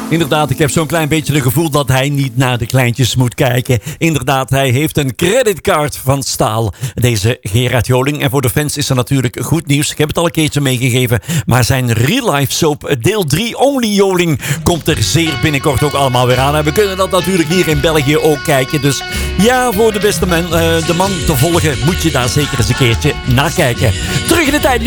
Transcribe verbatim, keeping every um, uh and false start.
Inderdaad, ik heb zo'n klein beetje het gevoel dat hij niet naar de kleintjes moet kijken. Inderdaad, hij heeft een creditcard van staal, deze Gerard Joling. En voor de fans is er natuurlijk goed nieuws. Ik heb het al een keertje meegegeven. Maar zijn real life soap deel drie, Only Joling, komt er zeer binnenkort ook allemaal weer aan. En we kunnen dat natuurlijk hier in België ook kijken. Dus ja, voor de beste man, uh, de man te volgen moet je daar zeker eens een keertje naar kijken. Terug in de tijd.